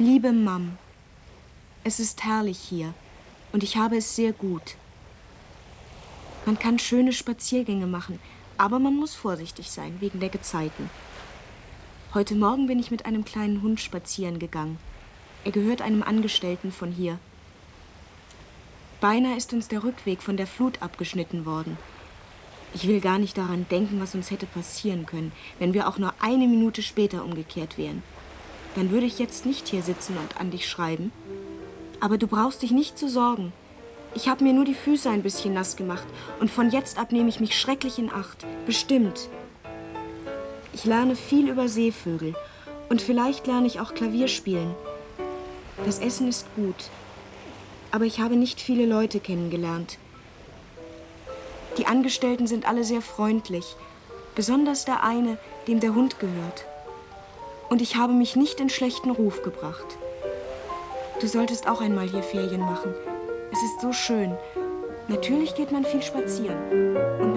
Liebe Mam, es ist herrlich hier und ich habe es sehr gut. Man kann schöne Spaziergänge machen, aber man muss vorsichtig sein, wegen der Gezeiten. Heute Morgen bin ich mit einem kleinen Hund spazieren gegangen. Er gehört einem Angestellten von hier. Beinahe ist uns der Rückweg von der Flut abgeschnitten worden. Ich will gar nicht daran denken, was uns hätte passieren können, wenn wir auch nur eine Minute später umgekehrt wären. Dann würde ich jetzt nicht hier sitzen und an dich schreiben. Aber du brauchst dich nicht zu sorgen. Ich habe mir nur die Füße ein bisschen nass gemacht und von jetzt ab nehme ich mich schrecklich in Acht. Bestimmt. Ich lerne viel über Seevögel und vielleicht lerne ich auch Klavier spielen. Das Essen ist gut, aber ich habe nicht viele Leute kennengelernt. Die Angestellten sind alle sehr freundlich, besonders der eine, dem der Hund gehört. Und ich habe mich nicht in schlechten Ruf gebracht. Du solltest auch einmal hier Ferien machen. Es ist so schön. Natürlich geht man viel spazieren. Und